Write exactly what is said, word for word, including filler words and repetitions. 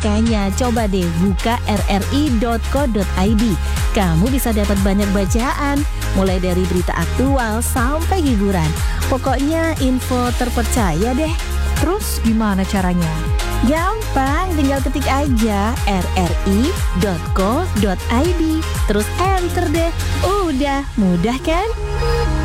Makanya coba deh buka r r i dot co dot i d. Kamu bisa dapat banyak bacaan, mulai dari berita aktual sampai hiburan. Pokoknya info terpercaya deh. Terus gimana caranya? Gampang, tinggal ketik aja r r i dot co dot i d. Terus enter deh. Udah, mudah kan?